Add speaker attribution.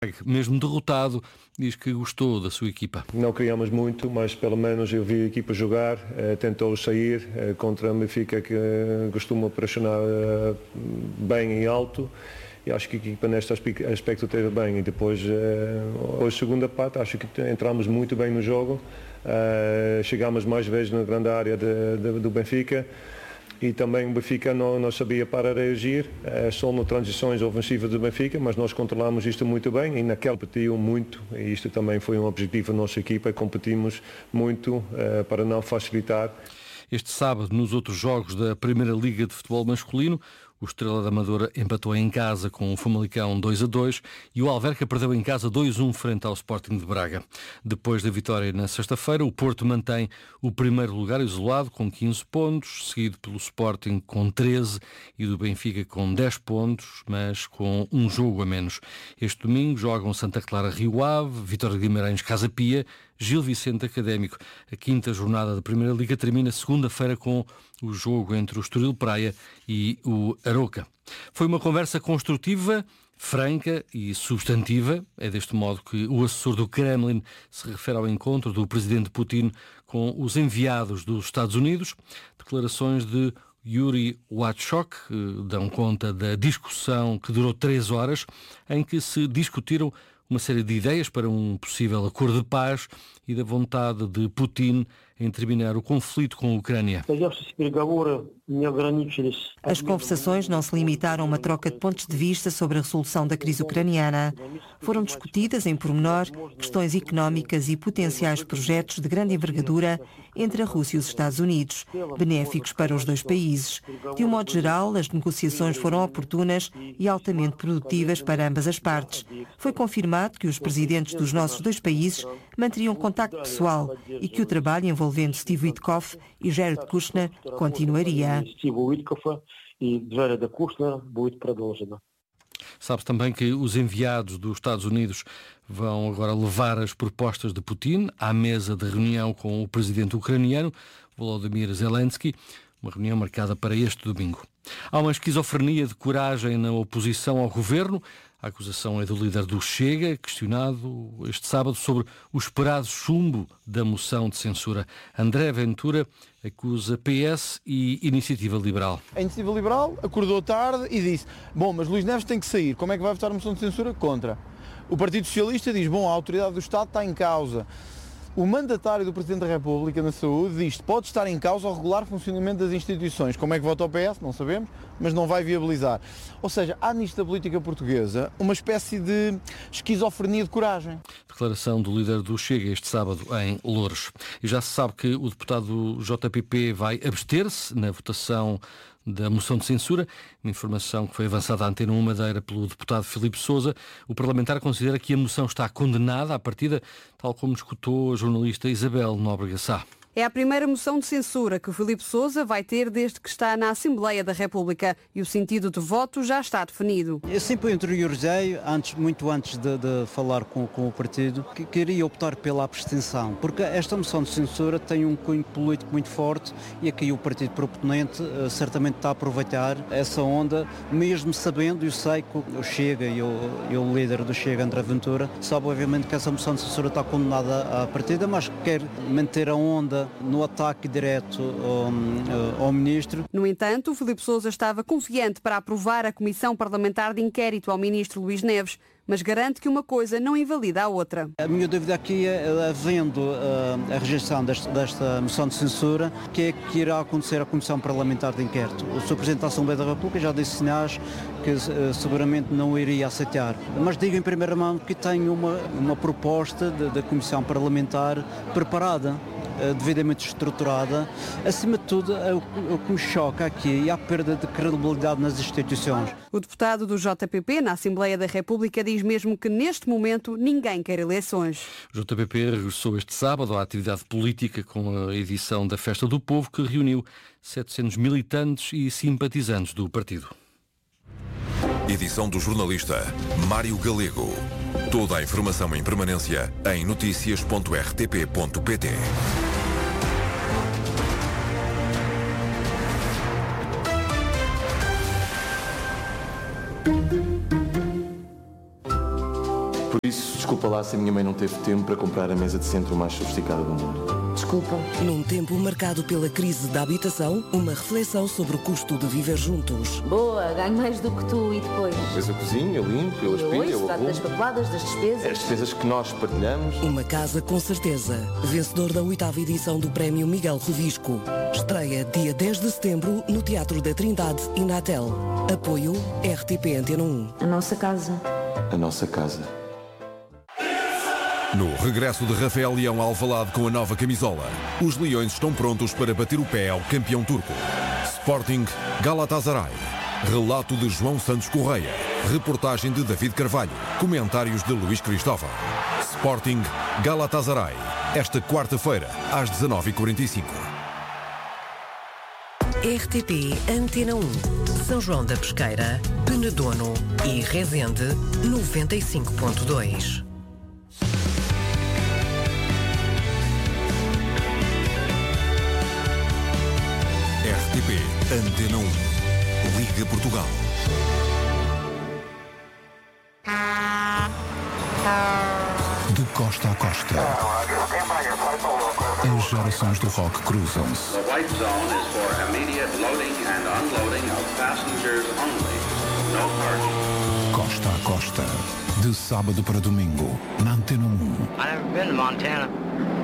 Speaker 1: Mesmo derrotado, diz que gostou da sua equipa.
Speaker 2: Não criamos muito, mas pelo menos eu vi a equipa jogar, tentou sair contra a Benfica, que costuma pressionar bem e alto, e acho que a equipa neste aspecto esteve bem. E depois, a segunda parte, acho que entramos muito bem no jogo, chegámos mais vezes na grande área do Benfica. E também o Benfica não sabia para reagir, só nas transições ofensivas do Benfica, mas nós controlamos isto muito bem e naquele competiu muito, e isto também foi um objetivo da nossa equipa, competimos muito para não facilitar.
Speaker 1: Este sábado, nos outros jogos da Primeira Liga de Futebol Masculino, o Estrela da Amadora empatou em casa com o Famalicão 2-2 e o Alverca perdeu em casa 2-1 frente ao Sporting de Braga. Depois da vitória na sexta-feira, o Porto mantém o primeiro lugar isolado com 15 pontos, seguido pelo Sporting com 13 e do Benfica com 10 pontos, mas com um jogo a menos. Este domingo jogam Santa Clara Rio Ave, Vitória de Guimarães Casa Pia, Gil Vicente Académico. A quinta jornada da Primeira Liga termina segunda-feira com o jogo entre o Estoril Praia e o Aroca. Foi uma conversa construtiva, franca e substantiva. É deste modo que o assessor do Kremlin se refere ao encontro do presidente Putin com os enviados dos Estados Unidos. Declarações de Yuri Watchok dão conta da discussão que durou 3 horas, em que se discutiram uma série de ideias para um possível acordo de paz e da vontade de Putin em terminar o conflito com a Ucrânia.
Speaker 3: As conversações não se limitaram a uma troca de pontos de vista sobre a resolução da crise ucraniana. Foram discutidas em pormenor questões económicas e potenciais projetos de grande envergadura entre a Rússia e os Estados Unidos, benéficos para os dois países. De um modo geral, as negociações foram oportunas e altamente produtivas para ambas as partes. Foi confirmado que os presidentes dos nossos dois países manteriam contacto pessoal e que o trabalho envolvendo Steve Witkoff e Jared Kushner continuaria.
Speaker 1: Sabe-se também que os enviados dos Estados Unidos vão agora levar as propostas de Putin à mesa de reunião com o presidente ucraniano, Volodymyr Zelensky, uma reunião marcada para este domingo. Há uma esquizofrenia de coragem na oposição ao governo. A acusação é do líder do Chega, questionado este sábado sobre o esperado chumbo da moção de censura. André Ventura acusa PS e Iniciativa Liberal.
Speaker 4: A Iniciativa Liberal acordou tarde e disse: bom, mas Luís Neves tem que sair, como é que vai votar a moção de censura? Contra. O Partido Socialista diz: bom, a autoridade do Estado está em causa. O mandatário do Presidente da República na saúde diz que pode estar em causa o regular funcionamento das instituições. Como é que vota o PS? Não sabemos, mas não vai viabilizar. Ou seja, há nisto da política portuguesa uma espécie de esquizofrenia de coragem.
Speaker 1: Declaração do líder do Chega este sábado em Loures. E já se sabe que o deputado JPP vai abster-se na votação da moção de censura, uma informação que foi avançada à Antena 1 Madeira pelo deputado Filipe Sousa. O parlamentar considera que a moção está condenada à partida, tal como escutou a jornalista Isabel Nóbrega Sá.
Speaker 5: É a primeira moção de censura que o Filipe Sousa vai ter desde que está na Assembleia da República e o sentido de voto já está definido.
Speaker 6: Eu sempre interiorizei, muito antes de falar com o partido, que queria optar pela abstenção, porque esta moção de censura tem um cunho político muito forte e aqui o partido proponente certamente está a aproveitar essa onda, mesmo sabendo, eu sei que o Chega e o líder do Chega, André Ventura, sabe obviamente que essa moção de censura está condenada à partida, mas quer manter a onda no ataque direto ao ministro.
Speaker 5: No entanto, o Filipe Sousa estava confiante para aprovar a Comissão Parlamentar de Inquérito ao ministro Luís Neves, mas garante que uma coisa não invalida a outra.
Speaker 6: A minha dúvida aqui é, havendo a rejeição desta moção de censura, o que é que irá acontecer à Comissão Parlamentar de Inquérito? O Sr. Presidente da Assembleia da República já disse sinais que seguramente não iria aceitar. Mas digo em primeira mão que tenho uma proposta da Comissão Parlamentar preparada, devidamente estruturada. Acima de tudo, o que me choca aqui é a perda de credibilidade nas instituições.
Speaker 5: O deputado do JPP na Assembleia da República diz mesmo que neste momento ninguém quer eleições.
Speaker 1: O JPP regressou este sábado à atividade política com a edição da Festa do Povo, que reuniu 700 militantes e simpatizantes do partido.
Speaker 7: Edição do jornalista Mário Galego. Toda a informação em permanência em noticias.rtp.pt.
Speaker 8: isso, desculpa lá se a minha mãe não teve tempo para comprar a mesa de centro mais sofisticada do mundo.
Speaker 9: Desculpa. Num tempo marcado pela crise da habitação, uma reflexão sobre o custo de viver juntos.
Speaker 10: Boa, ganho mais do que tu e depois?
Speaker 8: Depois eu cozinho, eu limpo, eu aspiro, eu
Speaker 10: trato das papeladas, das despesas.
Speaker 8: As despesas que nós partilhamos.
Speaker 9: Uma casa com certeza. Vencedor da 8ª edição do Prémio Miguel Revisco. Estreia dia 10 de setembro no Teatro da Trindade e na Atel. Apoio RTP Antena 1.
Speaker 10: A nossa casa.
Speaker 8: A nossa casa.
Speaker 7: No regresso de Rafael Leão a Alvalade com a nova camisola, os Leões estão prontos para bater o pé ao campeão turco. Sporting Galatasaray. Relato de João Santos Correia. Reportagem de David Carvalho. Comentários de Luís Cristóvão. Sporting Galatasaray. Esta quarta-feira, às 19h45.
Speaker 9: RTP Antena 1. São João da Pesqueira, Penedono e Rezende 95.2.
Speaker 7: RTP Antena 1. Liga Portugal.
Speaker 11: De costa a costa, as gerações do rock cruzam-se. Costa a costa, de sábado para domingo, na Antena 1.
Speaker 12: I've never been to Montana.